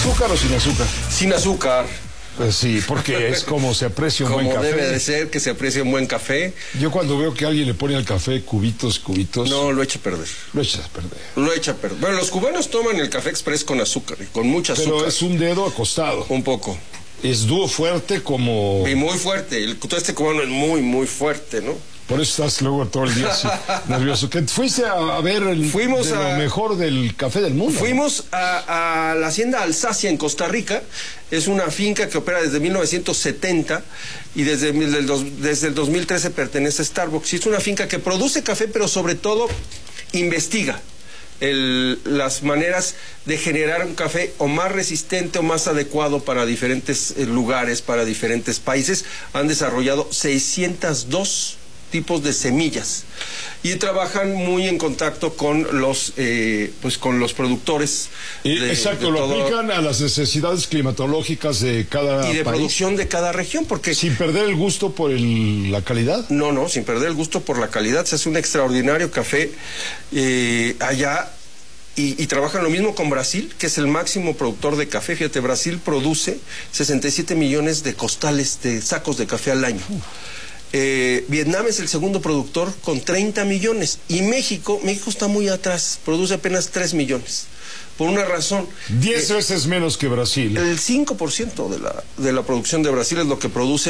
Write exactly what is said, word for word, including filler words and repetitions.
azúcar o sin azúcar? Sin azúcar. Pues sí, porque es como se aprecia un Como buen café. debe de ser, que se aprecie un buen café. Yo cuando veo que alguien le pone al café cubitos, cubitos... No, lo echa a perder. Lo echas a perder. Lo echa a perder. Bueno, los cubanos toman el café express con azúcar, y con mucha azúcar. Pero es un dedo acostado. Un poco. Es dúo fuerte como... Y muy fuerte. El, todo este cubano es muy, muy fuerte, ¿no? Por eso estás luego todo el día así, nervioso. ¿Que fuiste a, a ver el, Fuimos de a, lo mejor del café del mundo? Fuimos a, a la hacienda Alsacia en Costa Rica. Es una finca que opera desde mil novecientos setenta y desde, desde, el, dos, desde el dos mil trece pertenece a Starbucks. Y es una finca que produce café, pero sobre todo investiga el, las maneras de generar un café o más resistente o más adecuado para diferentes eh, lugares, para diferentes países. Han desarrollado seiscientos dos tipos de semillas y trabajan muy en contacto con los eh, pues con los productores de, exacto, de lo todo, aplican a las necesidades climatológicas de cada y de país, producción de cada región, porque sin perder el gusto por el, la calidad. No, no, sin perder el gusto por la calidad. Se hace un extraordinario café eh, allá. Y, y trabajan lo mismo con Brasil, que es el máximo productor de café. Fíjate, Brasil produce sesenta y siete millones de costales, de sacos de café al año. Uf. Eh, Vietnam es el segundo productor con treinta millones. Y México, México está muy atrás, produce apenas tres millones. Por una razón. diez eh, veces menos que Brasil. El cinco por ciento de la, de la producción de Brasil es lo que produce